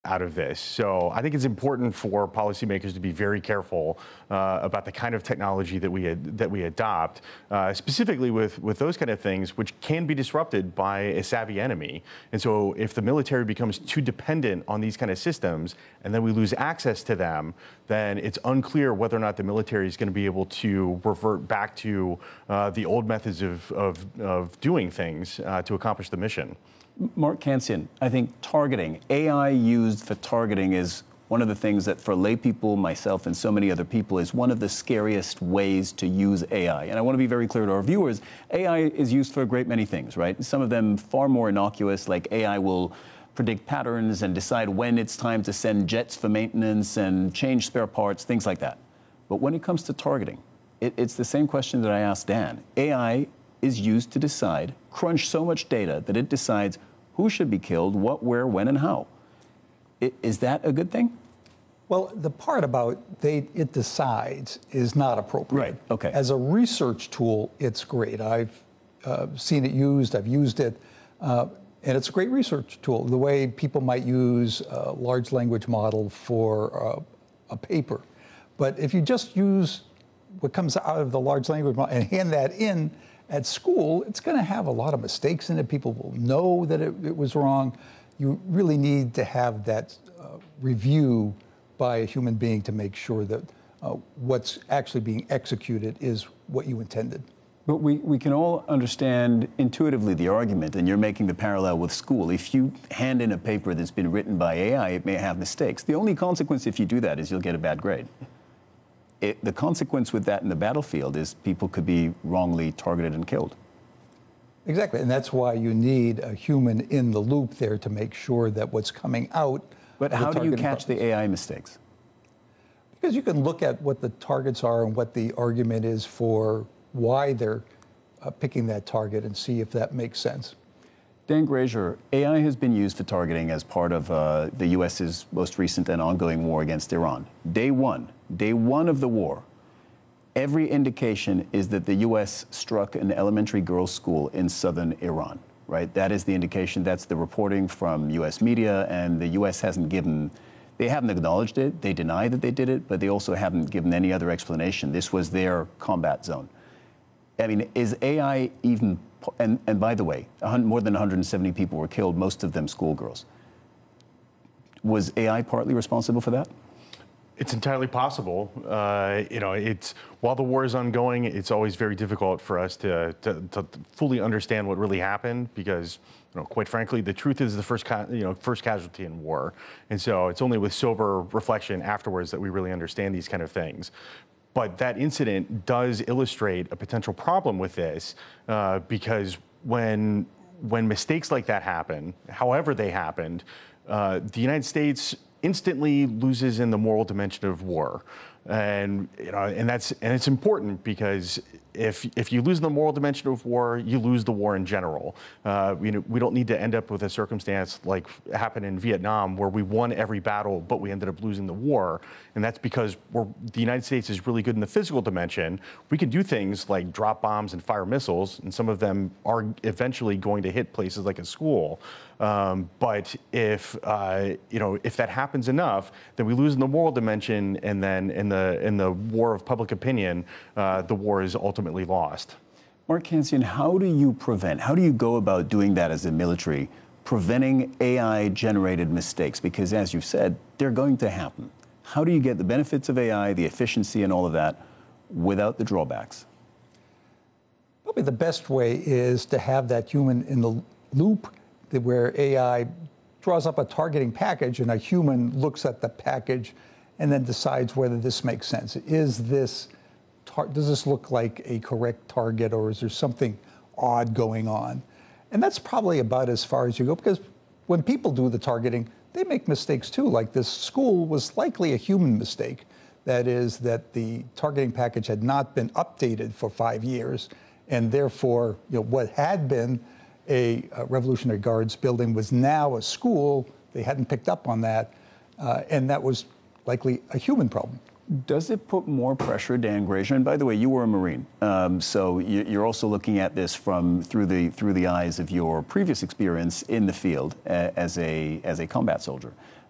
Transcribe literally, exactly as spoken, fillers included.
out of this. So I think it's important for policymakers to be very careful uh, about the kind of technology that we ad- that we adopt, uh, specifically with, with those kind of things, which can be disrupted by a savvy enemy. And so if the military becomes too dependent on these kind of systems and then we lose access to them, then it's unclear whether or not the military is going to be able to revert back to uh, the old methods of, of, of doing things uh, to accomplish the mission. Mark Cancian, I think targeting, A I used for targeting is one of the things that for lay people, myself and so many other people, is one of the scariest ways to use A I. And I want to be very clear to our viewers, A I is used for a great many things, right? Some of them far more innocuous, like A I will predict patterns and decide when it's time to send jets for maintenance and change spare parts, things like that. But when it comes to targeting, it, it's the same question that I asked Dan. A I is used to decide, crunch so much data that it decides who should be killed, what, where, when, and how. I, is that a good thing? Well, the part about they, it decides is not appropriate. Right, okay. As a research tool, it's great. I've uh, seen it used, I've used it, uh, and it's a great research tool. The way people might use a large language model for uh, a paper. But if you just use what comes out of the large language model and hand that in at school, it's going to have a lot of mistakes in it. People will know that it, it was wrong. You really need to have that uh, review by a human being to make sure that uh, what's actually being executed is what you intended. But we, we can all understand intuitively the argument, and you're making the parallel with school. If you hand in a paper that's been written by A I, it may have mistakes. The only consequence if you do that is you'll get a bad grade. It, the consequence with that in the battlefield is people could be wrongly targeted and killed. Exactly, and that's why you need a human in the loop there to make sure that what's coming out. But how do you catch the A I mistakes? Because you can look at what the targets are and what the argument is for why they're uh, picking that target and see if that makes sense. Dan Grazier, A I has been used for targeting as part of uh, the U S's most recent and ongoing war against Iran. Day one, day one of the war, every indication is that the U S struck an elementary girls' school in southern Iran, right? That is the indication, that's the reporting from U S media, and the U S hasn't given, they haven't acknowledged it, they deny that they did it, but they also haven't given any other explanation. This was their combat zone. I mean, is A I even, and, and by the way, more than one hundred seventy people were killed, most of them schoolgirls. Was A I partly responsible for that? It's entirely possible. Uh, you know, it's while the war is ongoing, it's always very difficult for us to, to, to fully understand what really happened because, you know, quite frankly, the truth is the first, ca- you know, first casualty in war, and so it's only with sober reflection afterwards that we really understand these kind of things. But that incident does illustrate a potential problem with this uh, because when when mistakes like that happen, however they happened, uh, the United States instantly loses in the moral dimension of war. And you know, and that's and it's important because if if you lose in the moral dimension of war, you lose the war in general. Uh, you know, we don't need to end up with a circumstance like happened in Vietnam, where we won every battle, but we ended up losing the war. And that's because we're, the United States is really good in the physical dimension. We can do things like drop bombs and fire missiles, and some of them are eventually going to hit places like a school. Um, but if uh, you know, if that happens enough, then we lose in the moral dimension, and then in the in the war of public opinion, uh, the war is ultimately lost. Mark Cancian, how do you prevent? How do you go about doing that as a military, preventing A I-generated mistakes? Because as you've said, they're going to happen. How do you get the benefits of A I, the efficiency, and all of that, without the drawbacks? Probably the best way is to have that human in the loop, where A I draws up a targeting package and a human looks at the package and then decides whether this makes sense. Is this, tar- does this look like a correct target, or is there something odd going on? And that's probably about as far as you go, because when people do the targeting, they make mistakes too. Like this school was likely a human mistake. That is, that the targeting package had not been updated for five years, and therefore, you know, what had been a, a Revolutionary Guards building was now a school. They hadn't picked up on that, uh, and that was likely a human problem. Does it put more pressure, Dan Grazier? And by the way, you were a Marine, um, so you're also looking at this from through the through the eyes of your previous experience in the field uh, as a as a combat soldier.